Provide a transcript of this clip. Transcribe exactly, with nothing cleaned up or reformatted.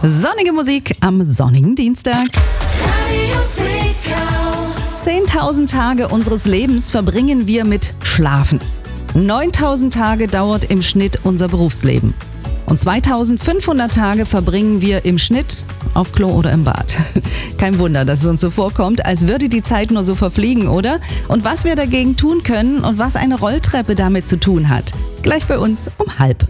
Sonnige Musik am sonnigen Dienstag. zehntausend Tage unseres Lebens verbringen wir mit Schlafen. neuntausend Tage dauert im Schnitt unser Berufsleben. Und zweitausendfünfhundert Tage verbringen wir im Schnitt auf Klo oder im Bad. Kein Wunder, dass es uns so vorkommt, als würde die Zeit nur so verfliegen, oder? Und was wir dagegen tun können und was eine Rolltreppe damit zu tun hat. Gleich bei uns um halb.